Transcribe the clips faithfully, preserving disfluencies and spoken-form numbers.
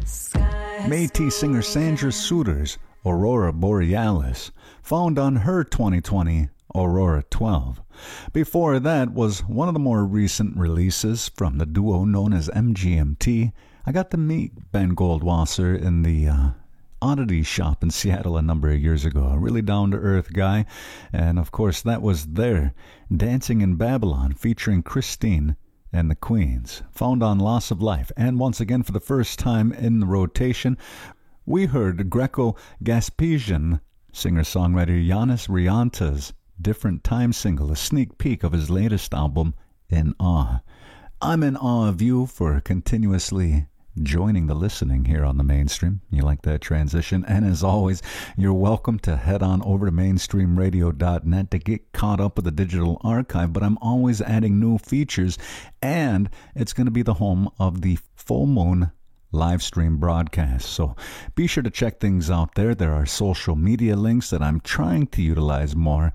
Métis singer Sandra Suter's Aurora Borealis, found on her twenty twenty Aurora twelve. Before that was one of the more recent releases from the duo known as M G M T. I got to meet Ben Goldwasser in the uh, Oddity Shop in Seattle a number of years ago. A really down-to-earth guy. And, of course, that was there, Dancing in Babylon, featuring Christine and the Queens, found on Loss of Life. And once again, for the first time in the rotation, we heard Greco-Gaspesian singer-songwriter Yanis Rianta's Different Time single, a sneak peek of his latest album, In Awe. I'm in awe of you for continuously joining the listening here on the Mainstream. You like that transition? And as always, you're welcome to head on over to mainstream radio dot net to get caught up with the digital archive, but I'm always adding new features, and it's going to be the home of the Full Moon live stream broadcast. So be sure to check things out there. There are social media links that I'm trying to utilize more.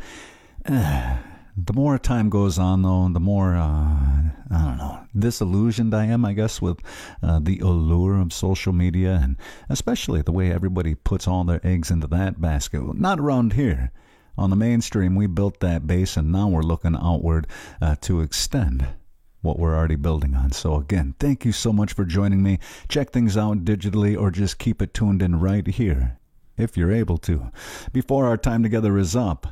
Uh, the more time goes on, though, the more, uh, I don't know, disillusioned I am, I guess, with uh, the allure of social media, and especially the way everybody puts all their eggs into that basket. Not around here. On the Mainstream, we built that base, and now we're looking outward uh, to extend what we're already building on. So again, thank you so much for joining me. Check things out digitally or just keep it tuned in right here, if you're able to. Before our time together is up,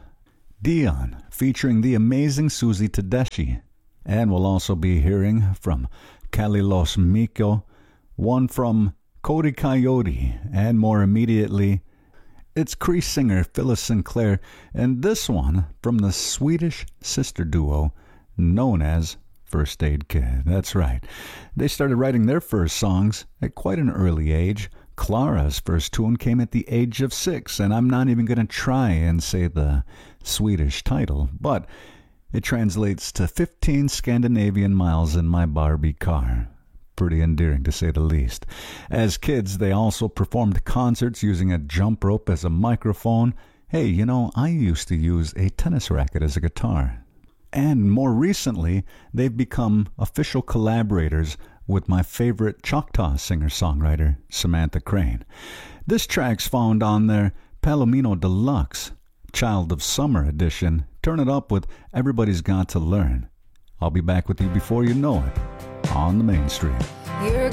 Dion, featuring the amazing Susie Tedeschi. And we'll also be hearing from Kalilos Miko, one from Cody Coyote, and more immediately, it's Cree singer Phyllis Sinclair, and this one from the Swedish sister duo known as First Aid Kid. That's right. They started writing their first songs at quite an early age. Clara's first tune came at the age of six, and I'm not even going to try and say the Swedish title, but it translates to fifteen Scandinavian miles in my Barbie car. Pretty endearing, to say the least. As kids, they also performed concerts using a jump rope as a microphone. Hey, you know, I used to use a tennis racket as a guitar. And more recently, they've become official collaborators with my favorite Choctaw singer-songwriter, Samantha Crane. This track's found on their Palomino Deluxe, Child of Summer edition. Turn it up with Everybody's Got to Learn. I'll be back with you before you know it, on the Mainstream. You're